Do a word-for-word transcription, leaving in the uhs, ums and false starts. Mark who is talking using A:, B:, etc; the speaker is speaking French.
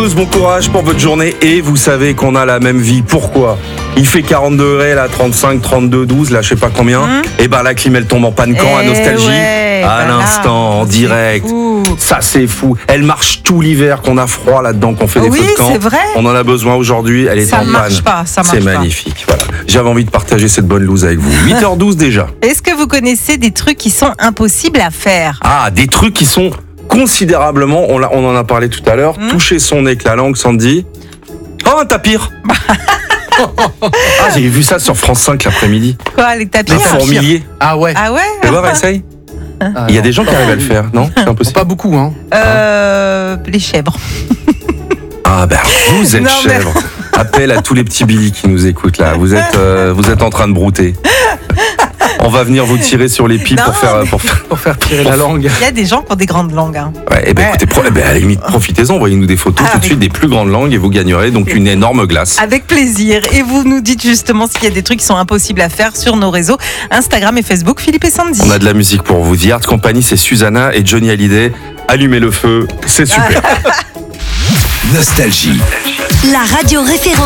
A: douze, bon courage pour votre journée. Et vous savez qu'on a la même vie. Pourquoi ? Il fait quarante degrés, là, trente-cinq, trente-deux, douze, là, je sais pas combien. Mmh. Et ben la clim, elle tombe en panne quand, à Nostalgie
B: ouais,
A: à
B: bah
A: l'instant,
B: là,
A: en direct.
B: Fou.
A: Ça, c'est fou. Elle marche tout l'hiver, qu'on a froid là-dedans, qu'on fait des
B: oui,
A: feux de camp.
B: C'est vrai.
A: On en a besoin aujourd'hui. Elle est
B: ça
A: en panne.
B: Marche pas, ça marche
A: c'est
B: pas.
A: magnifique. Voilà. J'avais envie de partager cette bonne loose avec vous. huit heures douze déjà.
B: Est-ce que vous connaissez des trucs qui sont impossibles à faire ?
A: Ah, des trucs qui sont considérablement, on, l'a, on en a parlé tout à l'heure, mmh. toucher son nez avec la langue, Sandy. Oh, un tapir. Ah, j'ai vu ça sur France cinq l'après-midi.
B: Quoi, les tapirs ?
A: Les fourmiliers.
C: Ah ouais.
B: Ah ouais ?
A: Tu vas voir, essaye. Ah, Il y a des gens qui arrivent à le faire, non ? C'est impossible.
C: Pas beaucoup, hein.
B: Euh, les chèvres.
A: Ah ben, vous êtes
B: non,
A: chèvre. Mais... Appel à tous les petits Billy qui nous écoutent là. Vous êtes, euh, vous êtes en train de brouter. On va venir vous tirer sur les pieds pour faire, pour faire,
C: pour faire tirer la langue.
B: Il y a des gens qui ont des grandes langues. Hein.
A: Ouais, et ben
B: ouais.
A: écoutez, pro, eh ben, à la limite, profitez-en, envoyez-nous des photos ah, tout de suite des plus grandes langues et vous gagnerez donc une énorme glace.
B: Avec plaisir. Et vous nous dites justement s'il y a des trucs qui sont impossibles à faire sur nos réseaux Instagram et Facebook, Philippe et Sandy.
A: On a de la musique pour vous. The Art Company, c'est Susanna et Johnny Hallyday. Allumez le feu, c'est super.
D: Nostalgie.
E: La radio référence.